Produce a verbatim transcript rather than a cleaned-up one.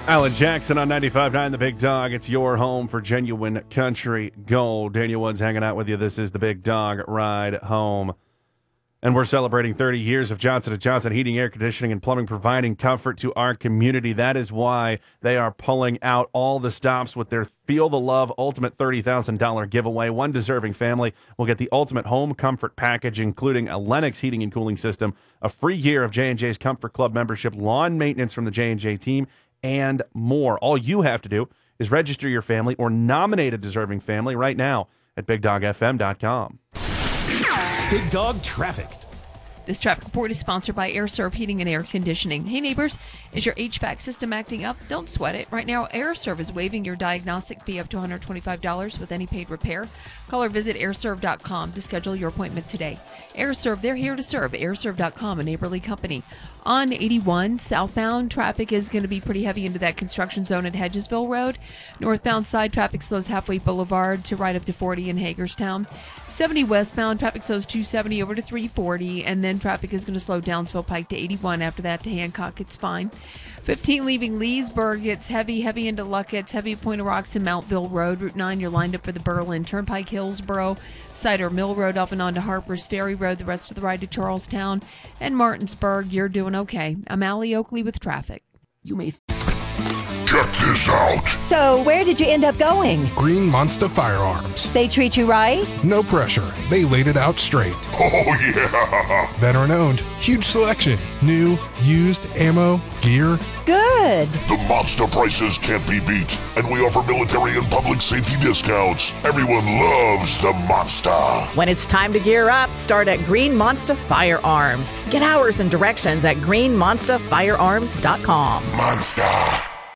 Alan Jackson on ninety-five point nine The Big Dog. It's your home for genuine country gold. Daniel Woods hanging out with you. This is The Big Dog Ride Home. And we're celebrating thirty years of Johnson and Johnson Heating, Air Conditioning, and Plumbing, providing comfort to our community. That is why they are pulling out all the stops with their Feel the Love Ultimate thirty thousand dollars giveaway. One deserving family will get the ultimate home comfort package, including a Lennox heating and cooling system, a free year of J and J's Comfort Club membership, lawn maintenance from the J and J team, and more. All you have to do is register your family or nominate a deserving family right now at big dog f m dot com. Big Dog Traffic. This traffic report is sponsored by AirServe Heating and Air Conditioning. Hey neighbors, is your H V A C system acting up? Don't sweat it. Right now, AirServe is waiving your diagnostic fee up to one hundred twenty-five dollars with any paid repair. Call or visit air serve dot com to schedule your appointment today. AirServe, they're here to serve. air serve dot com, a neighborly company. On eighty-one, southbound, traffic is going to be pretty heavy into that construction zone at Hedgesville Road. Northbound side, traffic slows halfway Boulevard to right up to forty in Hagerstown. seventy westbound, traffic slows two seventy over to three forty, and then traffic is going to slow Downsville Pike to eighty-one. After that to Hancock, it's fine. fifteen leaving Leesburg, it's heavy, heavy into Luckett, it's heavy at Point of Rocks and Mountville Road. Route nine, you're lined up for the Berlin Turnpike, Hillsboro, Cider Mill Road up and onto Harper's Ferry Road, the rest of the ride to Charlestown, and Martinsburg. You're doing okay. I'm Allie Oakley with traffic. You may... Check this out. So, where did you end up going? Green Monster Firearms. They treat you right? No pressure. They laid it out straight. Oh, yeah. Veteran owned. Huge selection. New, used, ammo, gear. Good. The monster prices can't be beat, and we offer military and public safety discounts. Everyone loves the monster. When it's time to gear up, start at Green Monster Firearms. Get hours and directions at green monster firearms dot com. Monster.